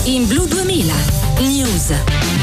In Blu 2000 News.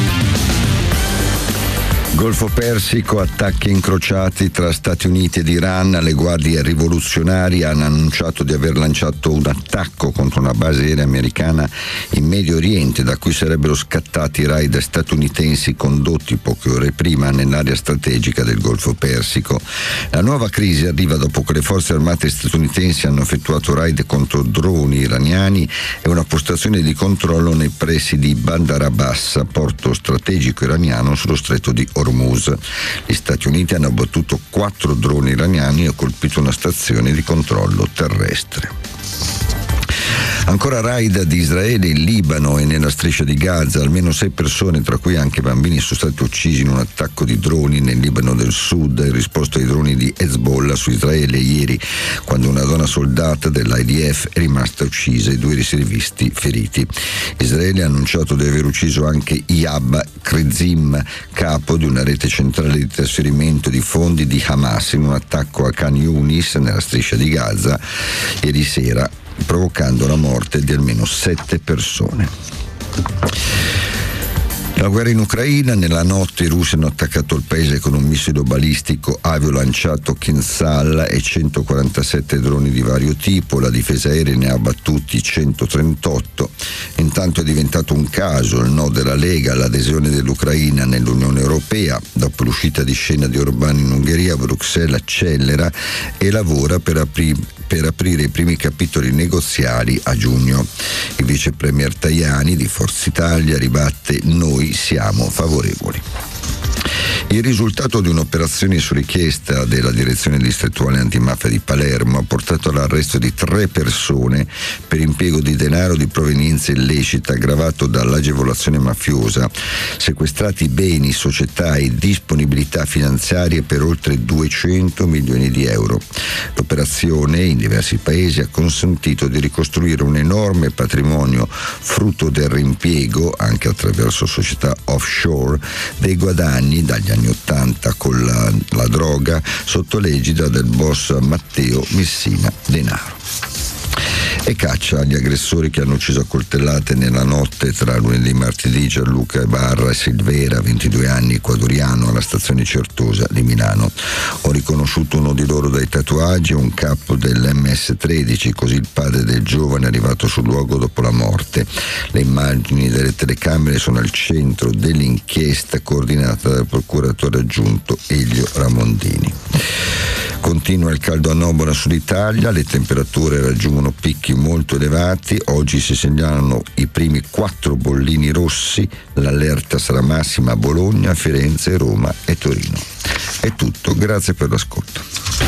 Golfo Persico, attacchi incrociati tra Stati Uniti ed Iran. Le guardie rivoluzionarie hanno annunciato di aver lanciato un attacco contro una base aerea americana in Medio Oriente, da cui sarebbero scattati raid statunitensi condotti poche ore prima nell'area strategica del Golfo Persico. La nuova crisi arriva dopo che le forze armate statunitensi hanno effettuato raid contro droni iraniani e una postazione di controllo nei pressi di Bandar Abbas, porto strategico iraniano sullo stretto di Hormuz. Gli Stati Uniti hanno abbattuto 4 droni iraniani e colpito una stazione di controllo terrestre. Ancora raid di Israele in Libano e nella striscia di Gaza. Almeno 6 persone, tra cui anche bambini, sono stati uccisi in un attacco di droni nel Libano del Sud in risposta ai droni di Hezbollah su Israele ieri, quando una donna soldata dell'IDF è rimasta uccisa e 2 riservisti feriti. Israele ha annunciato di aver ucciso anche Iyab Krezim, capo di una rete centrale di trasferimento di fondi di Hamas, in un attacco a Khan Yunis nella striscia di Gaza ieri sera, provocando la morte di almeno 7 persone. La guerra in Ucraina. Nella notte i russi hanno attaccato il paese con un missile balistico avio-lanciato Kinzhal e 147 droni di vario tipo. La difesa aerea ne ha abbattuti 138. Intanto è diventato un caso il no della Lega all'adesione dell'Ucraina nell'Unione Europea. Dopo l'uscita di scena di Orbán in Ungheria, Bruxelles accelera e lavora per aprire i primi capitoli negoziali a giugno. Il vice premier Tajani di Forza Italia ribatte: noi siamo favorevoli. Il risultato di un'operazione su richiesta della Direzione Distrettuale Antimafia di Palermo ha portato all'arresto di 3 persone per impiego di denaro di provenienza illecita aggravato dall'agevolazione mafiosa, sequestrati beni, società e disponibilità finanziarie per oltre 200 milioni di euro. L'operazione in diversi paesi ha consentito di ricostruire un enorme patrimonio frutto del reimpiego, anche attraverso società offshore, dei guadagni dagli anni 80 con la droga sotto l'egida del boss Matteo Messina Denaro. E caccia agli aggressori che hanno ucciso a coltellate nella notte tra lunedì e martedì Gianluca Ibarra e Silvera, 22 anni, ecuadoriano, alla stazione Certosa di Milano. Ho riconosciuto uno di loro dai tatuaggi, un capo dell'MS13, così il padre del giovane è arrivato sul luogo dopo la morte. Le immagini delle telecamere sono al centro dell'inchiesta coordinata dal procuratore aggiunto Elio Ramondini. Continua il caldo anobolo sull'Italia, le temperature raggiungono picchi molto elevati. Oggi si segnalano i primi 4 bollini rossi, l'allerta sarà massima a Bologna, Firenze, Roma e Torino. È tutto, grazie per l'ascolto.